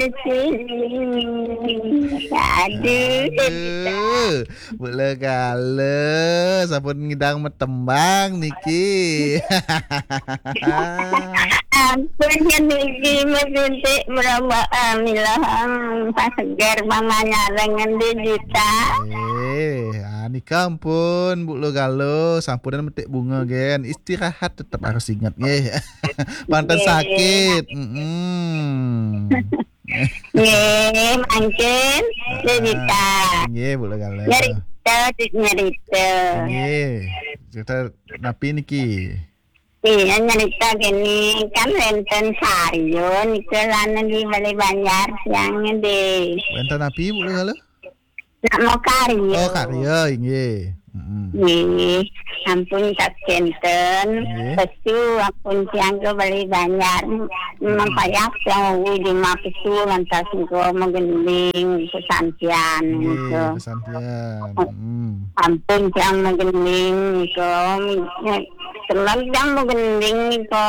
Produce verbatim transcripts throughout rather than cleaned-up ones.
sini. Aduh, Aduh, boleh kala sampun ngidang metembang niki. ampun yang niki mesintik berapa amilah pas segar mamanya dengan digital. Eh, ah, nika ampun Bu Lo Galo, sampunan metik bunga gen. Istirahat tetap harus ingat nggih. Panten sakit. Mm-mm. Nggih, mangken digital. Nggih, Bu Lo Galo. Nyerita, nyerita. Nggih. Kita napi niki. Iya, nyerita gini kan renten sayur nikelan di Bali Banjar yang di Wenten napi Bu Lo Galo? nak mau karyo. Oh, karya nggih. Heeh. Nih, ampun tak kenten, Nggih. pesu ampun tiang ke Bali Banjar, mempayak yang di mapesu lantas ko menggending pesantian Nggih, ko. pesantian. Heeh. Ampun tiang menggending ko, terlalu tiang menggending ko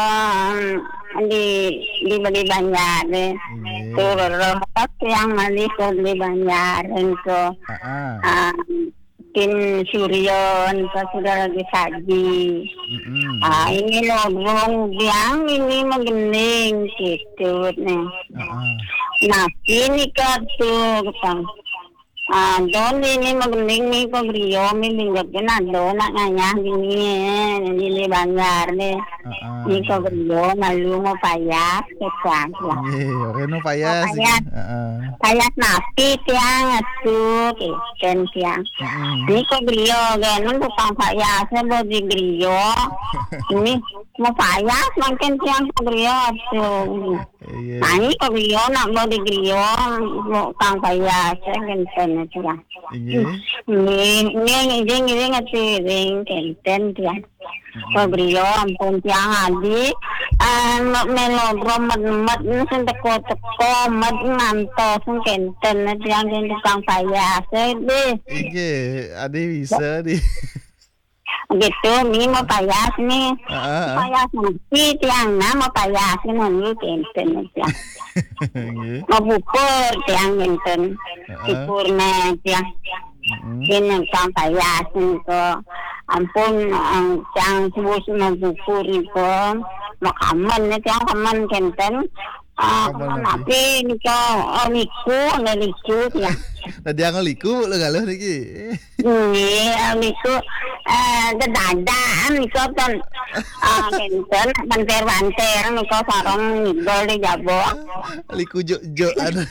di di Bali Banjar deh. Nggih. Turun yang mali ko Bali Banjar ko. Heeh. Ah, Kin Surion, pas sudah lagi saji. Heeh. Ah, ini lobong biang ini menggening gitu nih. Heeh. Nah, ini kartu ketang. Ah, don ini menggening nih kok brio mi minggat kena don nak nganyah gini ini bangar nih. Heeh. Ini kok brio malu mau payah ketang lah. Nggih, reno payas iki. Payas. Heeh. Payah napi tiang atuh ikan tiang. Heeh. Ini kok brio ganun tukang payasnya mau di brio. Ini mau payas makin tiang kok brio tuh. Iya. Nah ini kok brio nak mau di brio mau tukang payasnya genten tiang. Nggih. Ini ini ini ini ngerti ring genten tiang. Kok brio ampun tiang adi. Melodrom met-met sen teko-teko met ngantos genten tiang tukang payasnya deh. Nggih, ade bisa di. Gitu, ini mau payas nih. Heeh. Payas nanti tiang na mau payas ini genten tiang. Nggih. Mau bukur tiang genten. Heeh. Bukur nih tiang. Heeh. Ini tukang payas nih kok. Ampun, tiang sebus mau bukur nih kok. Mau kamen nih tiang kamen genten. Ah, Kamen tapi nih kok, oh liku, ada liku tiang. Tadi ang liku lo galo niki. Ini liku, eh, dadaan liku kan. Ah, genten, banter-banter nih kok sarong ngidol di jabok. Liku jo-jo ada.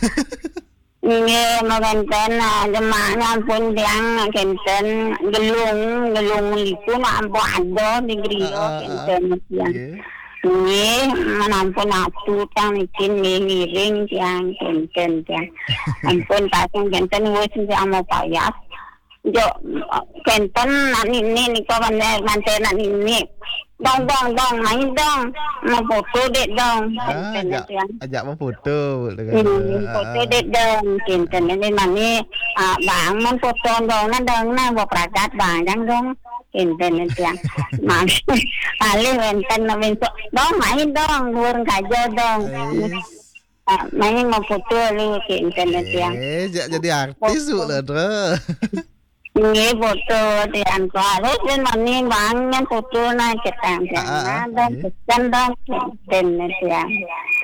Ini mau genten, jemaahnya ampun tiang genten, gelung, gelung liku, ampun ada di griyo genten tiang. Nggih. Ini menampun atu tang ikin miring tiang genten tiang. Ampun pasang genten wis tiang mau payas. Jo genten nani ini nih kau bandar banter nani ini. Dong dong dong main dong. Mau foto dek dong. Ah, Genten ajak, tiang. ajak mau foto lo Ini galo. foto dek dong. Genten ini mani bang mau foto dong na dong na mau prakat bang dong dong. Genten tiang. Mas paling enten na bentuk dong main dong burung kajo dong. Ah, main mau foto lu genten tiang. Eh, jak jadi artis Bu lo, Dro. Ini foto tiang ko harus dan mani bang yang foto na ketang tiang Ah, ah, na ah, dong iya. ketan dong genten tiang.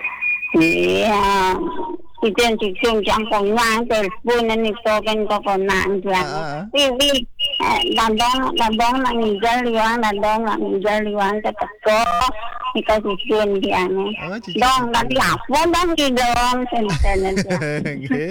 Iya. Ijen cicung campong wang telepon ni to kan ko konang tiang. Ah, ah. Wi dandong dandong nang ngijal liwang dandong nang ngijal liwang keteko kita susun tiang. Oh, cici. Dong nanti apa dong di dong sen-sen Nggih.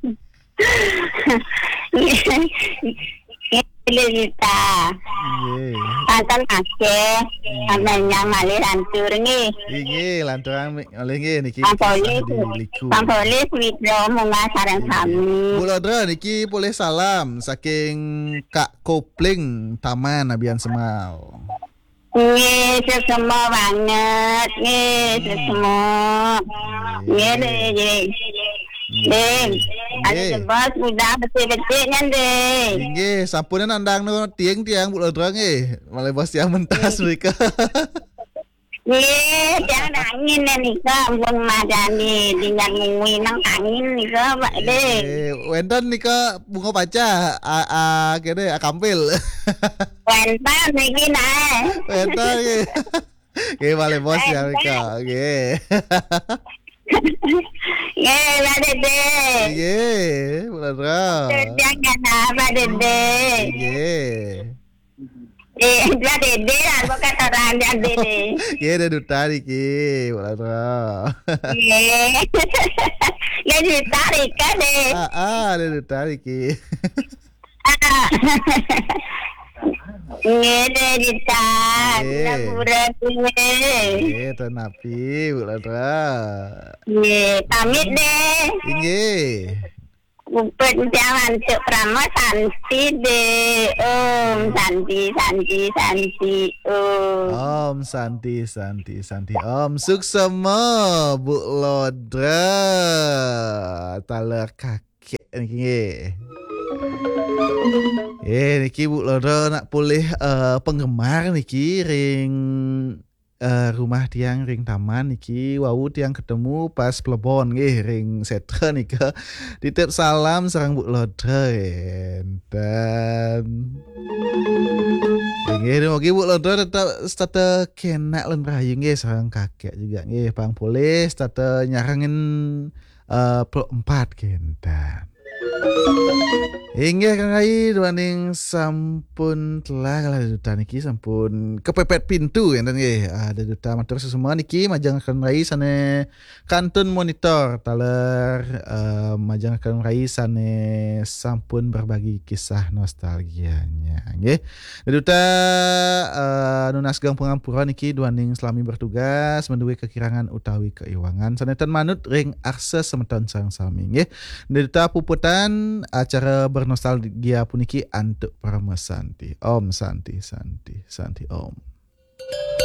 Kita Nggih. antan ake ananya malir antur ni. Nggih, lanturan oleh nggih niki. Pampolis, di liku. pampolis withdraw munga sarang kami. Bu Lodra niki boleh salam saking Kak Kopling Taman Abian Semal. Ini semua banget, ini semua. Ini deh, deh. Ada sebab sudah betul-betulnya deh. Nggih, sampunan nandang no tiang-tiang Bu Lodra nggih. Malih bos yang mentas mereka. Nggih, jangan angin ya nika ampun madani dingan ngui nang angin nika Pak De. Eh, wenten nika bunga paca a, a kene a kampil. Wenten niki nae. Wenten nggih. Nggih bale bos ya nika. Nggih. Nggih, Pak Dede. Nggih, bener. Jangan Pak Dede. Nggih. Eh, Pak Dede lah bukan orang Pak Dede. Nggih, ada duta niki, bener. Nggih. Ya ditarik kan deh. Ah, ah, ada duta niki. Ngede ditarik. Nggih. Laburan nggih. Nggih, tenapi, bener. Nggih, pamit deh. Nggih. Umpet jangan cek prama santi deh. Om santi santi santi. Om. Om Santi Santi Santi Om suksema Bu Lodra taler kakek niki. Eh niki Bu Lodra nak pulih uh, penggemar niki ring uh, rumah tiang ring taman niki wau tiang ketemu pas plebon nggih ring setra nika titip salam sareng Bu Lodra dan nggih mugi Bu Lodra tetap stata kenak lan rahayu nggih sareng kakek juga nggih pang pulih stata nyarengin uh, pro empat kentan. Inggih Kang Rai duaning sampun telah kalau duta niki sampun kepepet pintu enten nggih. Ada duta matur semua niki majang Kang Rai sane kantun monitor taler uh, majang Kang Rai sane sampun berbagi kisah nostalgianya nggih. Duta uh, nunas gang pengampura niki duaning selami bertugas menduwe kekirangan utawi keiwangan sanetan manut ring akses semeton sareng sami nggih. Duta puputan acara bernostalgia puniki antuk Parama Santi. Om Santi Santi Santi Om.